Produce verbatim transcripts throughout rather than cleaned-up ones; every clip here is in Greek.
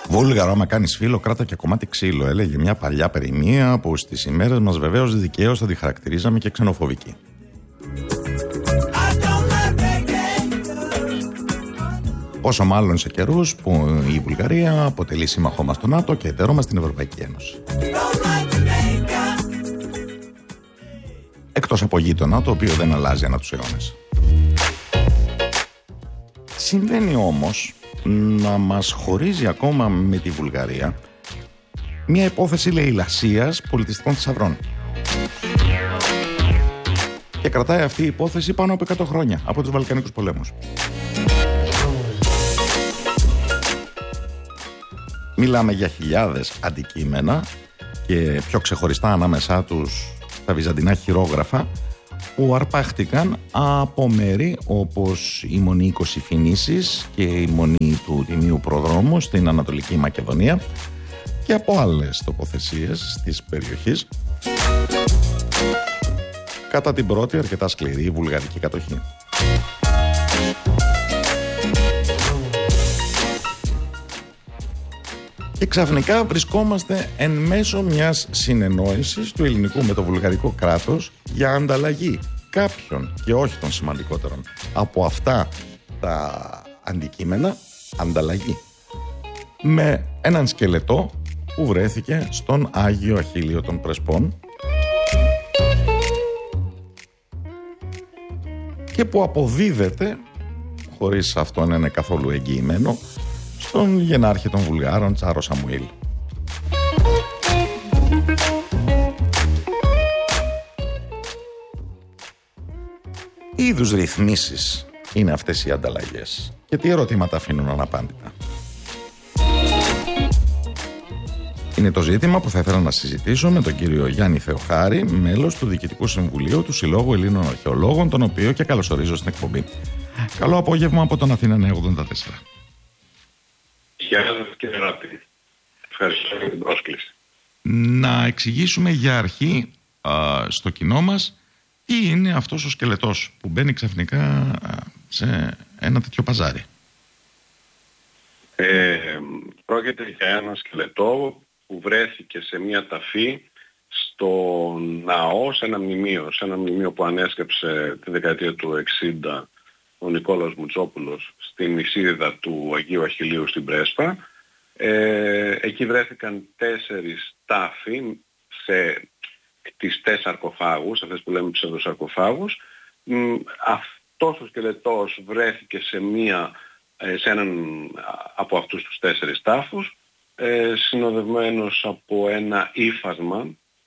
Βούλγαρο, άμα κάνεις φίλο, κράτα και κομμάτι ξύλο, έλεγε μια παλιά περιμία που στις ημέρες μας βεβαίως δικαίως θα τη χαρακτηρίζαμε και ξενοφοβική. Πόσο μάλλον σε καιρούς που η Βουλγαρία αποτελεί σύμμαχό μας στο ΝΑΤΟ και εταίρο μας στην Ευρωπαϊκή Ένωση. Εκτός από γείτονα, το οποίο δεν αλλάζει ανά τους αιώνες. Συμβαίνει όμως να μας χωρίζει ακόμα με τη Βουλγαρία μια υπόθεση λαιλασίας πολιτιστικών θησαυρών. Και κρατάει αυτή η υπόθεση πάνω από εκατό χρόνια, από τους Βαλκανικούς πολέμους. Μιλάμε για χιλιάδες αντικείμενα και πιο ξεχωριστά ανάμεσά τους τα βυζαντινά χειρόγραφα που αρπάχτηκαν από μέρη όπως η Μονή είκοσι Φινήσης και η Μονή του Τιμίου Προδρόμου στην Ανατολική Μακεδονία και από άλλες τοποθεσίες της περιοχής κατά την πρώτη αρκετά σκληρή βουλγαρική κατοχή. Και ξαφνικά βρισκόμαστε εν μέσω μιας συνεννόησης του ελληνικού με το βουλγαρικό κράτος για ανταλλαγή κάποιων και όχι των σημαντικότερων από αυτά τα αντικείμενα, ανταλλαγή με έναν σκελετό που βρέθηκε στον Άγιο Αχίλιο των Πρεσπών και που αποδίδεται, χωρίς αυτό να είναι καθόλου εγγυημένο, στον γενάρχη των Βουλγάρων Τσάρο Σαμουήλ. Τι είδους ρυθμίσεις είναι αυτές οι ανταλλαγές και τι ερωτήματα αφήνουν αναπάντητα? Είναι το ζήτημα που θα ήθελα να συζητήσω με τον κύριο Γιάννη Θεοχάρη, μέλος του Διοικητικού Συμβουλίου του Συλλόγου Ελλήνων Αρχαιολόγων, τον οποίο και καλωσορίζω στην εκπομπή. Καλό απόγευμα από τον Αθήνα Νέα ογδόντα τέσσερα. Γεια σας κύριε Ράπτη. Ευχαριστώ για την πρόσκληση. Να εξηγήσουμε για αρχή α, στο κοινό μας τι είναι αυτός ο σκελετός που μπαίνει ξαφνικά σε ένα τέτοιο παζάρι. Ε, πρόκειται για ένα σκελετό που βρέθηκε σε μια ταφή στο ναό, σε ένα μνημείο, σε ένα μνημείο που ανέσκεψε τη δεκαετία του εξήντα ο Νικόλαος Μουτσόπουλος στην νησίδα του Αγίου Αχιλίου στην Πρέσπα. Ε, εκεί βρέθηκαν τέσσερις τάφοι σε κτιστές σαρκοφάγους, αυτές που λέμε ψευδοσαρκοφάγους. Αυτός ο σκελετός βρέθηκε σε, μία, σε έναν από αυτούς τους τέσσερις τάφους, ε, συνοδευμένος από ένα ύφασμα,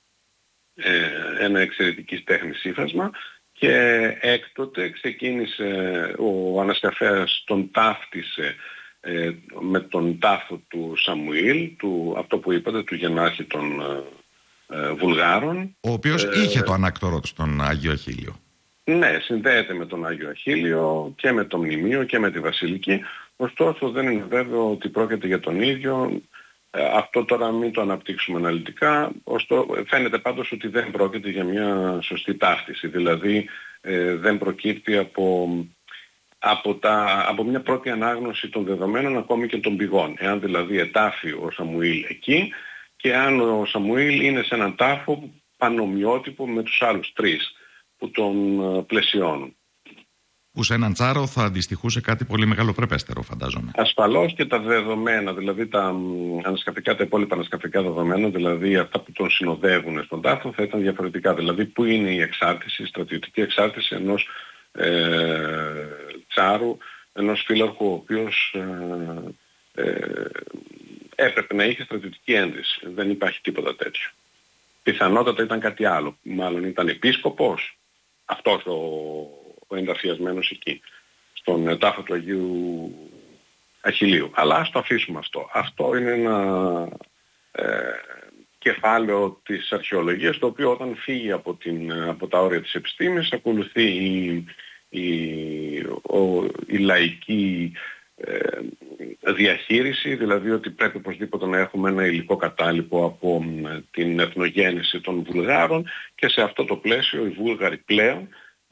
ε, ένα εξαιρετικής τέχνης ύφασμα, και έκτοτε ξεκίνησε ο ανασκαφέας, τον ταύτισε ε, με τον τάφο του Σαμουήλ, του, αυτό που είπατε, του γενάρχη των ε, Βουλγάρων. Ο οποίος ε, είχε το ανάκτορό του στον Άγιο Αχίλιο. Ναι, συνδέεται με τον Άγιο Αχίλιο και με το μνημείο και με τη Βασιλική. Ωστόσο δεν είναι βέβαιο ότι πρόκειται για τον ίδιο. Ε, αυτό τώρα μην το αναπτύξουμε αναλυτικά. Ωστόσο, φαίνεται πάντως ότι δεν πρόκειται για μια σωστή ταύτιση. Δηλαδή ε, δεν προκύπτει από, από, τα, από μια πρώτη ανάγνωση των δεδομένων, ακόμη και των πηγών. Εάν δηλαδή ετάφει ο Σαμουήλ εκεί και αν ο Σαμουήλ είναι σε έναν τάφο πανομοιότυπο με τους άλλους τρεις που τον πλαισιώνουν. Που σε έναν τσάρο θα αντιστοιχούσε κάτι πολύ μεγαλοπρεπέστερο, φαντάζομαι. Ασφαλώς, και τα δεδομένα, δηλαδή τα ανασκαφικά, τα υπόλοιπα ανασκαφικά δεδομένα, δηλαδή αυτά που τον συνοδεύουν στον τάφο, θα ήταν διαφορετικά. Δηλαδή, πού είναι η εξάρτηση, η στρατιωτική εξάρτηση ενός ε, τσάρου, ενός φύλαρχου, ο οποίος ε, ε, έπρεπε να είχε στρατιωτική ένδυση. Δεν υπάρχει τίποτα τέτοιο. Πιθανότατα ήταν κάτι άλλο. Μάλλον ήταν επίσκοπος, αυτός ο ο ενταφιασμένος εκεί, στον τάφο του Αγίου Αχιλίου. Αλλά ας το αφήσουμε αυτό. Αυτό είναι ένα ε, κεφάλαιο της αρχαιολογίας, το οποίο όταν φύγει από, την, από τα όρια της επιστήμης ακολουθεί η, η, ο, η λαϊκή ε, διαχείριση, δηλαδή ότι πρέπει οπωσδήποτε να έχουμε ένα υλικό κατάλοιπο από την εθνογέννηση των Βουλγάρων, και σε αυτό το πλαίσιο οι Βούλγαροι πλέον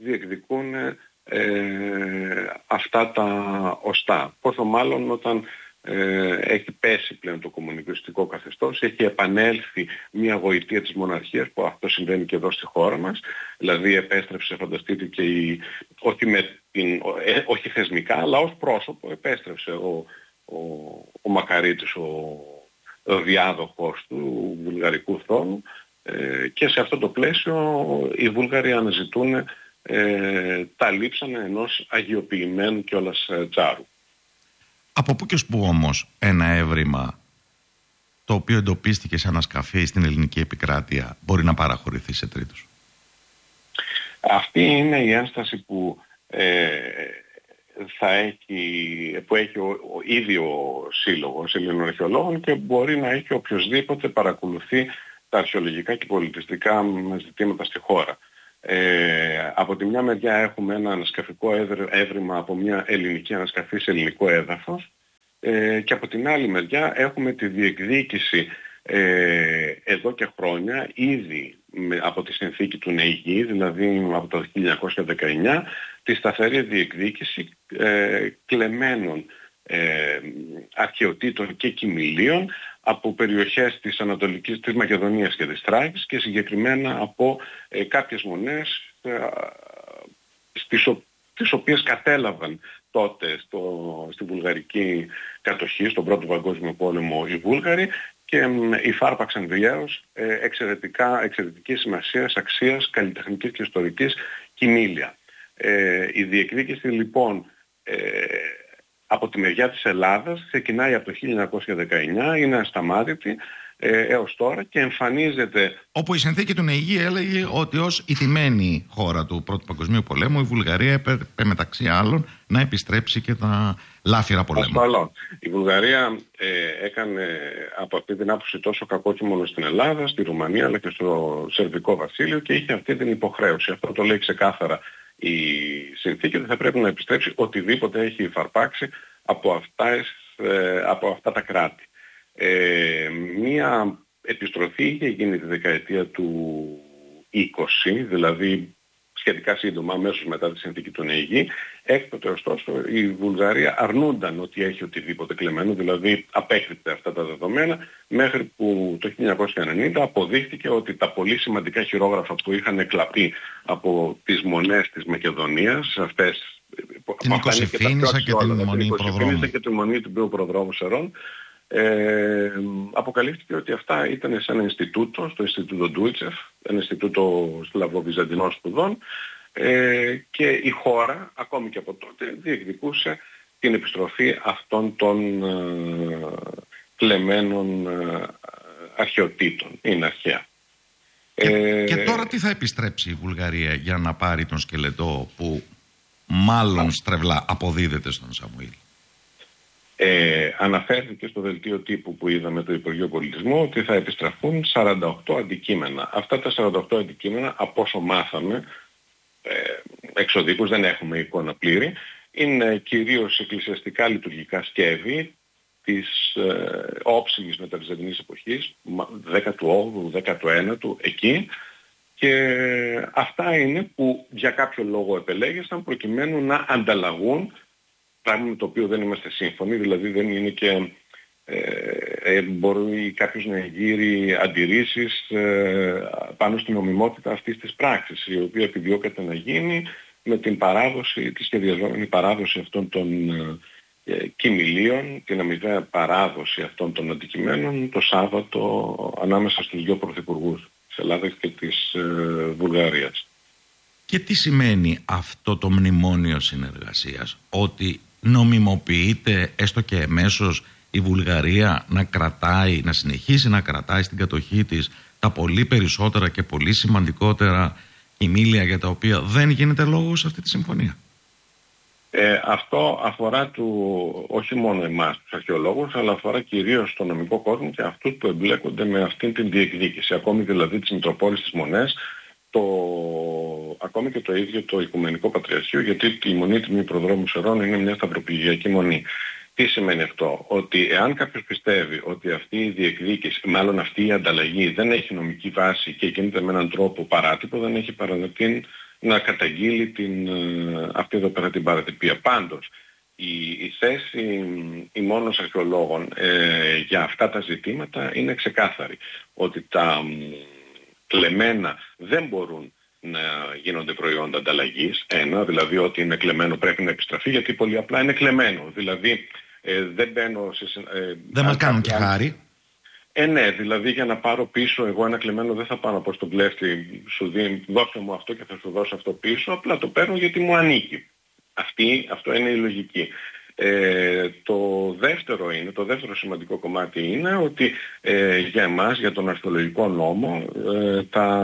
διεκδικούν ε, αυτά τα οστά. Πόσο μάλλον όταν Ε, έχει πέσει πλέον το κομμουνιστικό καθεστώς, έχει επανέλθει μια γοητεία της μοναρχίας, που αυτό συμβαίνει και εδώ στη χώρα μας. Δηλαδή επέστρεψε, φανταστείτε, και η, όχι, με την, ε, όχι θεσμικά, αλλά ως πρόσωπο επέστρεψε ο, ο, ο Μακαρίτης, ο, ο διάδοχος του βουλγαρικού θρόνου, ε, και σε αυτό το πλαίσιο οι Βούλγαροι αναζητούν ε, τα λείψανα ενός αγιοποιημένου κιόλας τσάρου. Από πού και ως πού όμως ένα έβριμα το οποίο εντοπίστηκε σε ένα σκαφί στην ελληνική επικράτεια μπορεί να παραχωρηθεί σε τρίτους? Αυτή είναι η ένσταση που, ε, θα έχει, που έχει ο, ο ίδιο σύλλογος Ελληνοαρχαιολόγων και μπορεί να έχει οποιοσδήποτε παρακολουθεί τα αρχαιολογικά και πολιτιστικά ζητήματα στη χώρα. Ε, από τη μια μεριά έχουμε ένα ανασκαφικό έβριμα από μια ελληνική ανασκαφή σε ελληνικό έδαφος, ε, και από την άλλη μεριά έχουμε τη διεκδίκηση ε, εδώ και χρόνια ήδη με, από τη συνθήκη του Νεϊγή, δηλαδή από το χίλια εννιακόσια δεκαεννιά, τη σταθερή διεκδίκηση ε, κλεμμένων ε, αρχαιοτήτων και κυμηλίων από περιοχές της Ανατολικής, της Μακεδονίας και της Θράκης, και συγκεκριμένα από ε, κάποιες μονές ε, στις, ο, τις οποίες κατέλαβαν τότε στο, στη βουλγαρική κατοχή, στον Πρώτο Παγκόσμιο Πόλεμο, οι Βούλγαροι, και ε, υφάρπαξαν βιαίως ε, εξαιρετικά, εξαιρετικής σημασίας, αξίας, καλλιτεχνικής και ιστορικής κυμήλια. Ε, η διεκδίκηση λοιπόν ε, από τη μεριά της Ελλάδας ξεκινάει από το χίλια εννιακόσια δεκαεννιά, είναι ασταμάτητη ε, έως τώρα και εμφανίζεται... Όπου η συνθήκη του Νεϊγή έλεγε ότι ως ηθιμένη χώρα του Πρώτου Παγκοσμίου Πολέμου η Βουλγαρία έπρεπε μεταξύ άλλων να επιστρέψει και τα λάφυρα πολέμου. Ασφαλώς. Η Βουλγαρία ε, έκανε από αυτή την άποψη τόσο κακό και μόνο στην Ελλάδα, στη Ρουμανία αλλά και στο Σερβικό Βασίλειο, και είχε αυτή την υποχρέωση. Αυτό το λέει ξεκάθαρα η συνθήκη, ότι θα πρέπει να επιστρέψει οτιδήποτε έχει υφαρπάξει από αυτά, ε, από αυτά τα κράτη. Ε, μία επιστροφή είχε γίνει τη δεκαετία του είκοσι, δηλαδή σχετικά σύντομα, αμέσως μετά τη συνθήκη του Νεϊγή. Έκτοτε ωστόσο η Βουλγαρία αρνούνταν ότι έχει οτιδήποτε κλεμμένο, δηλαδή απέκρυπτε αυτά τα δεδομένα, μέχρι που το χίλια εννιακόσια ενενήντα αποδείχθηκε ότι τα πολύ σημαντικά χειρόγραφα που είχαν εκλαπεί από τις μονές της Μακεδονίας, αυτές, την Οικοσυφήνισσα και, και την Μονή Προδρόμου και τη Μονή του Προδρόμου Σερών, Ε, αποκαλύφθηκε ότι αυτά ήταν σε ένα Ινστιτούτο, στο Ινστιτούτο Ντούιτσεφ, ένα Ινστιτούτο Σλαβοβυζαντινών Σπουδών, ε, και η χώρα ακόμη και από τότε διεκδικούσε την επιστροφή αυτών των ε, κλεμμένων ε, αρχαιοτήτων. Είναι αρχαία. Και, ε, και τώρα τι θα επιστρέψει η Βουλγαρία για να πάρει τον σκελετό που μάλλον στρεβλά αποδίδεται στον Σαμουήλ? Ε, αναφέρθηκε στο δελτίο τύπου που είδαμε το Υπουργείο Πολιτισμού ότι θα επιστραφούν σαράντα οκτώ αντικείμενα. Αυτά τα σαράντα οκτώ αντικείμενα, από όσο μάθαμε, ε, εξωδίκους, δεν έχουμε εικόνα πλήρη, είναι κυρίως εκκλησιαστικά λειτουργικά σκεύη της ε, όψιμης μεταβυζαντινής εποχής, δέκατου όγδοου, δέκατου ένατου, εκεί, και αυτά είναι που για κάποιο λόγο επελέγησαν προκειμένου να ανταλλαγούν, πράγμα με το οποίο δεν είμαστε σύμφωνοι, δηλαδή δεν είναι και ε, ε, μπορεί κάποιος να γύρει αντιρρήσεις ε, πάνω στην νομιμότητα αυτής της πράξης, η οποία επιδιώκεται να γίνει με την παράδοση, τη σχεδιαζόμενη παράδοση αυτών των ε, κυμηλίων, την αμοιβαία παράδοση αυτών των αντικειμένων το Σάββατο ανάμεσα στους δύο πρωθυπουργούς της Ελλάδας και της ε, Βουλγαρίας. Και τι σημαίνει αυτό το μνημόνιο συνεργασίας? Ότι νομιμοποιείται έστω και εμέσως η Βουλγαρία να κρατάει, να συνεχίσει να κρατάει στην κατοχή της τα πολύ περισσότερα και πολύ σημαντικότερα κυμήλια για τα οποία δεν γίνεται λόγος σε αυτή τη συμφωνία? Ε, αυτό αφορά του, όχι μόνο εμάς τους αρχαιολόγους, αλλά αφορά κυρίως τον νομικό κόσμο και αυτούς που εμπλέκονται με αυτήν την διεκδίκηση, ακόμη δηλαδή της Μητροπόλης της Μονές, το, ακόμη και το ίδιο το Οικουμενικό Πατριαρχείο, γιατί η Μονή του Προδρόμου Σερών είναι μια σταυροπηγιακή μονή. Τι σημαίνει αυτό? Ότι εάν κάποιος πιστεύει ότι αυτή η διεκδίκηση, μάλλον αυτή η ανταλλαγή δεν έχει νομική βάση και γίνεται με έναν τρόπο παράτυπο, δεν έχει παρά να καταγγείλει την, αυτή εδώ πέρα την παρατυπία. Πάντως, η, η θέση ημώνων αρχαιολόγων ε, για αυτά τα ζητήματα είναι ξεκάθαρη. Ότι τα μ, κλεμμένα δεν μπορούν να γίνονται προϊόντα ανταλλαγής. Ένα, δηλαδή ότι είναι κλεμμένο πρέπει να επιστραφεί, γιατί πολύ απλά είναι κλεμμένο. Δηλαδή ε, δεν μπαίνω σε... Ε, δεν μας κάνουν και χάρη. Ε, ναι, δηλαδή για να πάρω πίσω εγώ ένα κλεμμένο δεν θα πάω να πω στον κλέφτη, σου δίνει, δώσε μου αυτό και θα σου δώσω αυτό πίσω, απλά το παίρνω γιατί μου ανήκει. Αυτή, αυτό είναι η λογική. Ε, το δεύτερο είναι, το δεύτερο σημαντικό κομμάτι είναι ότι ε, για εμάς, για τον αρχαιολογικό νόμο, ε, τα,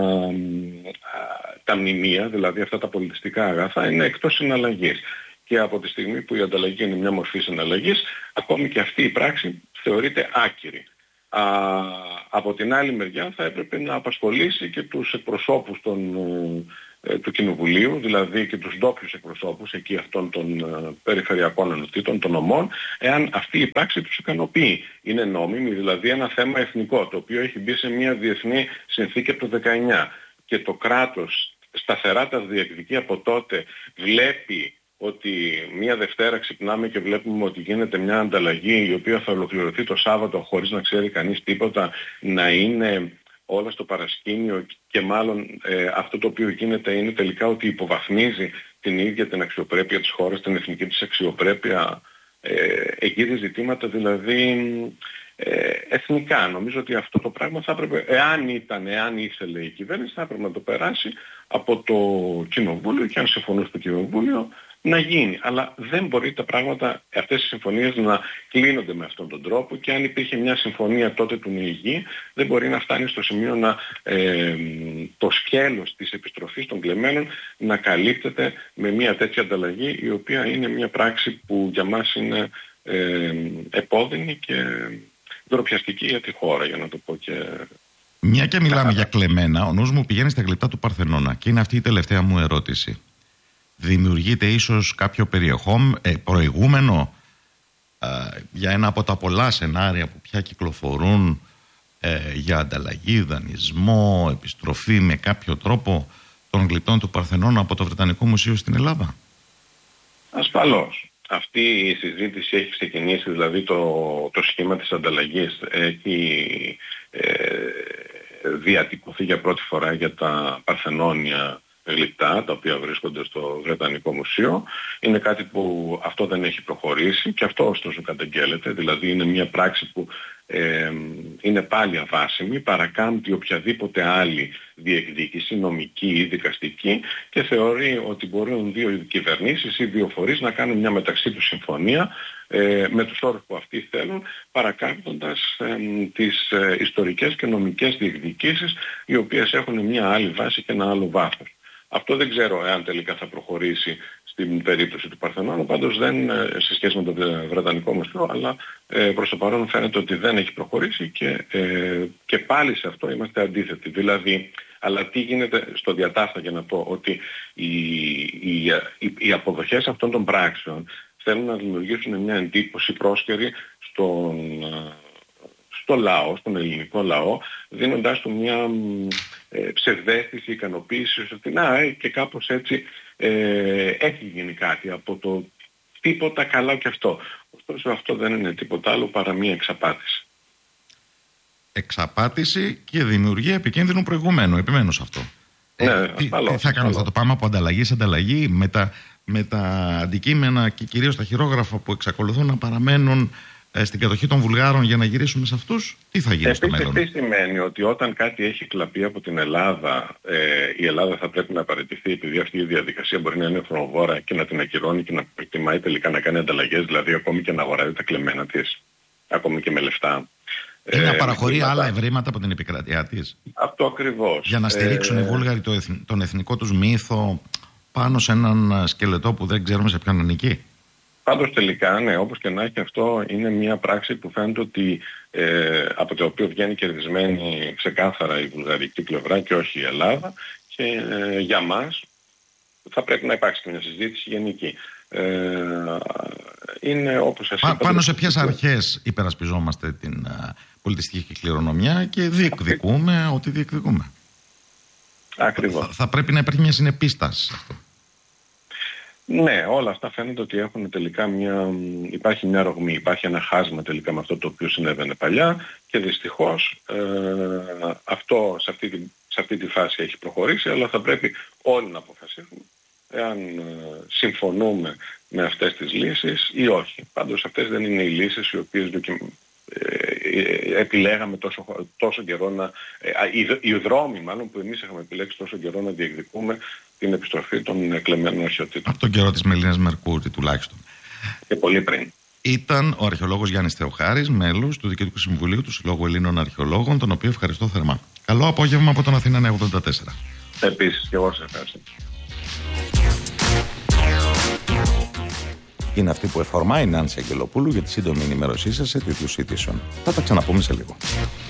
τα μνημεία, δηλαδή αυτά τα πολιτιστικά αγαθά, είναι εκτός συναλλαγής. Και από τη στιγμή που η ανταλλαγή είναι μια μορφή συναλλαγής, ακόμη και αυτή η πράξη θεωρείται άκυρη. Α, από την άλλη μεριά θα έπρεπε να απασχολήσει και τους εκπροσώπους των, ε, του Κοινοβουλίου, δηλαδή και τους ντόπιους εκπροσώπους εκεί αυτών των ε, περιφερειακών ενωτήτων, των νομών, εάν αυτή η πράξη τους ικανοποιεί. Είναι νόμιμη, δηλαδή ένα θέμα εθνικό, το οποίο έχει μπει σε μια διεθνή συνθήκη από το δεκαεννιά και το κράτος σταθερά τα διεκδικεί από τότε, βλέπει ότι μία Δευτέρα ξυπνάμε και βλέπουμε ότι γίνεται μια ανταλλαγή η οποία θα ολοκληρωθεί το Σάββατο χωρίς να ξέρει κανείς τίποτα, να είναι όλα στο παρασκήνιο και μάλλον ε, αυτό το οποίο γίνεται είναι τελικά ότι υποβαθμίζει την ίδια την αξιοπρέπεια της χώρας, την εθνική της αξιοπρέπεια, ε, εγείρει ζητήματα δηλαδή ε, εθνικά. Νομίζω ότι αυτό το πράγμα θα έπρεπε, εάν ήταν, εάν ήθελε η κυβέρνηση, θα έπρεπε να το περάσει από το Κοινοβούλιο και αν συμφωνούσε το Κοινοβούλιο να γίνει. Αλλά δεν μπορεί τα πράγματα, αυτές οι συμφωνίες να κλείνονται με αυτόν τον τρόπο και αν υπήρχε μια συμφωνία τότε του ΝΙΓΙ δεν μπορεί να φτάνει στο σημείο να ε, το σκέλος της επιστροφής των κλεμμένων να καλύπτεται με μια τέτοια ανταλλαγή η οποία είναι μια πράξη που για μας είναι ε, επώδυνη και ντροπιαστική για τη χώρα, για να το πω και... Μια και μιλάμε για κλεμμένα, ο νους μου πηγαίνει στα γλυπτά του Παρθενώνα και είναι αυτή η τελευταία μου ερώτηση. Δημιουργείται ίσως κάποιο περιεχόμενο, ε, προηγούμενο ε, για ένα από τα πολλά σενάρια που πια κυκλοφορούν ε, για ανταλλαγή, δανεισμό, επιστροφή με κάποιο τρόπο των γλυπτών του Παρθενώνα από το Βρετανικό Μουσείο στην Ελλάδα? Ασφαλώς. Αυτή η συζήτηση έχει ξεκινήσει, δηλαδή το, το σχήμα της ανταλλαγής έχει ε, διατυπωθεί για πρώτη φορά για τα παρθενώνια γλυπτά, τα οποία βρίσκονται στο Βρετανικό Μουσείο. Είναι κάτι που αυτό δεν έχει προχωρήσει και αυτό ωστόσο καταγγέλλεται, δηλαδή είναι μια πράξη που ε, είναι πάλι αβάσιμη, παρακάμπτει οποιαδήποτε άλλη διεκδίκηση, νομική ή δικαστική και θεωρεί ότι μπορούν δύο κυβερνήσεις ή δύο φορείς να κάνουν μια μεταξύ τους συμφωνία ε, με τους όρους που αυτοί θέλουν, παρακάμπτοντας ε, τις ε, ιστορικές και νομικές διεκδικήσεις οι οποίες έχουν μια άλλη βάση και ένα άλλο βάθος. Αυτό δεν ξέρω εάν τελικά θα προχωρήσει στην περίπτωση του Παρθενώνα, πάντως δεν σε σχέση με το Βρετανικό Μουσείο, αλλά ε, προς το παρόν φαίνεται ότι δεν έχει προχωρήσει και, ε, και πάλι σε αυτό είμαστε αντίθετοι. Δηλαδή, αλλά τι γίνεται στο διατάφτα, για να πω ότι οι, οι, οι, οι αποδοχές αυτών των πράξεων θέλουν να δημιουργήσουν μια εντύπωση πρόσκαιρη στον... στο λαό, στον ελληνικό λαό, δίνοντάς του μια ε, ψευδαίσθηση, ικανοποίηση ότι να, ε, και κάπως έτσι ε, έχει γίνει κάτι από το τίποτα, καλά και αυτό. Ωστόσο αυτό δεν είναι τίποτα άλλο παρά μια εξαπάτηση. Εξαπάτηση και δημιουργία επικίνδυνου προηγουμένου, επιμένω σε αυτό. Ναι, ε, τι, ασφαλώς, τι θα κάνουμε, θα το πάμε από ανταλλαγή σε ανταλλαγή με τα, με τα αντικείμενα και κυρίως τα χειρόγραφα που εξακολουθούν να παραμένουν στην κατοχή των Βουλγάρων για να γυρίσουμε σε αυτούς? Τι θα γίνει στο μέλλον? Τι σημαίνει ότι όταν κάτι έχει κλαπεί από την Ελλάδα, ε, η Ελλάδα θα πρέπει να παραιτηθεί επειδή αυτή η διαδικασία μπορεί να είναι χρονοβόρα και να την ακυρώνει και να προτιμάει τελικά να κάνει ανταλλαγές, δηλαδή ακόμη και να αγοράζει τα κλεμμένα της, ακόμη και με λεφτά. Ή να παραχωρεί ε, άλλα ευρήματα από την επικρατεία της. Αυτό ακριβώς. Για να στηρίξουν ε, οι Βούλγαροι το εθ, τον εθνικό τους μύθο πάνω σε έναν σκελετό που δεν ξέρουμε σε ποιον ανήκει. Πάντως τελικά, ναι, όπως και να έχει, αυτό είναι μια πράξη που φαίνεται ότι ε, από το οποίο βγαίνει κερδισμένη ξεκάθαρα η βουλγαρική πλευρά και όχι η Ελλάδα και ε, για μας θα πρέπει να υπάρξει και μια συζήτηση γενική. Ε, είναι όπως σας είπα... Πάνω σε ποιες αρχές υπερασπιζόμαστε την uh, πολιτιστική κληρονομιά και διεκδικούμε Αυτή. ό,τι διεκδικούμε. Ακριβώς. Θα, θα πρέπει να υπάρχει μια συνεπίσταση σε αυτό. Ναι, όλα αυτά φαίνεται ότι έχουν τελικά μια, υπάρχει μια ρογμή, υπάρχει ένα χάσμα τελικά με αυτό το οποίο συνέβαινε παλιά και δυστυχώς ε, αυτό σε αυτή, τη, σε αυτή τη φάση έχει προχωρήσει, αλλά θα πρέπει όλοι να αποφασίσουμε εάν ε, συμφωνούμε με αυτές τις λύσεις ή όχι. Πάντως αυτές δεν είναι οι λύσεις οι οποίες δοκιμ... ε, επιλέγαμε τόσο, τόσο καιρό να... Ε, οι, οι δρόμοι μάλλον που εμείς είχαμε επιλέξει τόσο καιρό να διεκδικούμε την επιστροφή των εκλεμμένων αρχαιοτήτων. Από τον καιρό της Μελίνας Μερκούρτη τουλάχιστον. Και πολύ πριν. Ήταν ο αρχαιολόγος Γιάννης Θεοχάρης, μέλος του Διοικητικού Συμβουλίου του Συλλόγου Ελλήνων Αρχαιολόγων, τον οποίο ευχαριστώ θερμά. Καλό απόγευμα από τον Αθήνα ογδόντα τέσσερα. Επίσης, και εγώ σας ευχαριστώ. Είναι αυτή που εφορμάει η Νάνση Αγγελοπούλου για τη σύντομη ενημέρωσή σας σε τίτλους ειδήσεων. Θα τα ξαναπούμε σε λίγο.